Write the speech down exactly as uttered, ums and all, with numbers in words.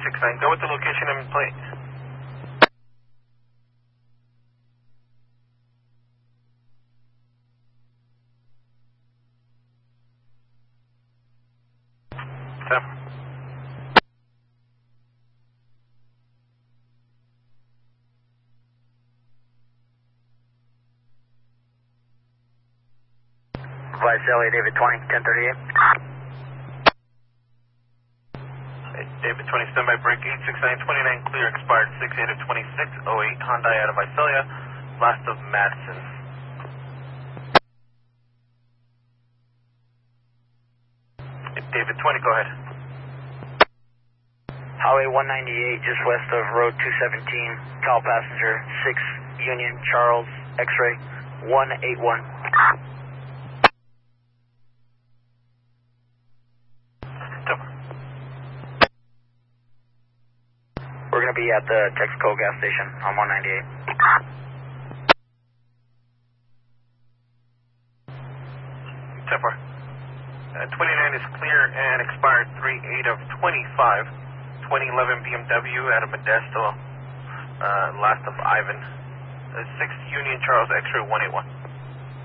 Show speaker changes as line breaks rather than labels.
six nine. Go with the location and plate. Step.
Vice L A David twenty, ten thirty-eight.
David twenty, standby break eight six nine twenty-nine, clear, expired six eight of twenty-six, oh eight Hyundai out of Visalia, last of Madison. David twenty, go ahead.
Highway one ninety-eight, just west of Road two seventeen, call passenger six Union Charles, X-ray one eight one. We're going to be at the Texaco gas station on one ninety-eight.
ten four. Uh, twenty-nine is clear and expired three eight of twenty-five. twenty eleven B M W out of Modesto, uh, last of Ivan. Uh, six Union Charles, X-ray one eight one.